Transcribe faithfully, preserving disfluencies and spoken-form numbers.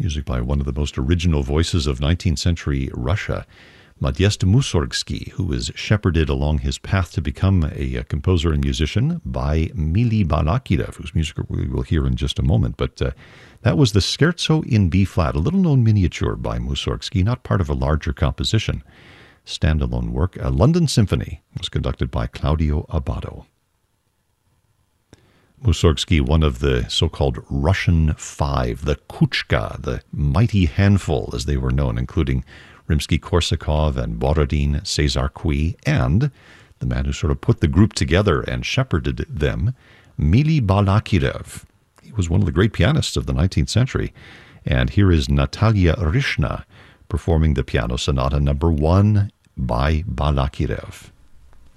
music by one of the most original voices of nineteenth century Russia, Modest Mussorgsky, who was shepherded along his path to become a, a composer and musician by Mili Balakirev, whose music we will hear in just a moment. But uh, that was the Scherzo in B-flat, a little-known miniature by Mussorgsky, not part of a larger composition. Standalone work. A London Symphony was conducted by Claudio Abbado. Mussorgsky, one of the so-called Russian Five, the Kuchka, the mighty handful, as they were known, including Rimsky-Korsakov and Borodin, César Cui, and the man who sort of put the group together and shepherded them, Mili Balakirev. He was one of the great pianists of the nineteenth century. And here is Natalia Rishna performing the Piano Sonata number one by Balakirev.